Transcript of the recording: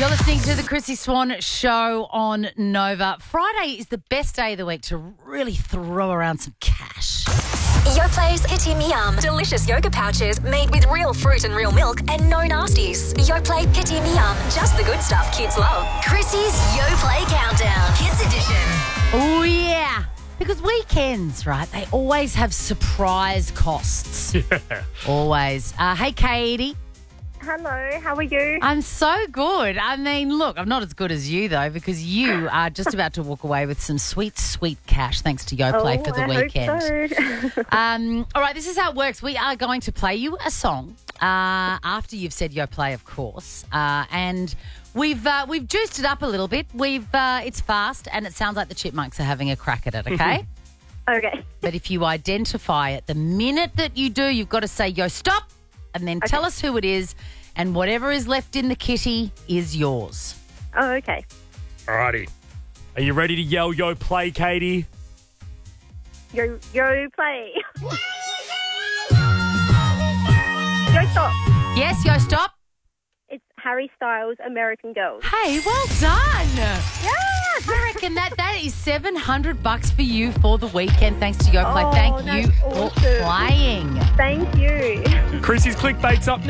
You're listening to the Chrissy Swan Show on Nova. Friday is the best day of the week to really throw around some cash. Yoplay's Pitti Miam. Delicious yoga pouches made with real fruit and real milk and no nasties. Yoplait Pitti Miam. Just the good stuff kids love. Chrissy's Yoplait Countdown. Kids Edition. Oh, yeah. Because weekends, right, they always have surprise costs. Yeah. Always. Hey, Katie. Hello, how are you? I'm so good. I mean, look, I'm not as good as you, though, because you are just about to walk away with some sweet, sweet cash thanks to Yoplait for the weekend. Hope so. All right, this is how it works. We are going to play you a song after you've said Yoplait, of course, and we've juiced it up a little bit. It's fast, and it sounds like the Chipmunks are having a crack at it, okay? Okay. But if you identify it, the minute that you do, you've got to say, yo, stop, and then tell us who it is, and whatever is left in the kitty is yours. Oh, okay. Alrighty. Are you ready to yell yo play, Katie? Yo, play. Yo, stop. Yes, yo, stop. It's Harry Styles, American Girls. Hey, well done. Yeah. I reckon that is $700 for you for the weekend, thanks to Yoplait. Oh, Thank you that's for awesome. playing. Thank you. Chrissy's clickbait's up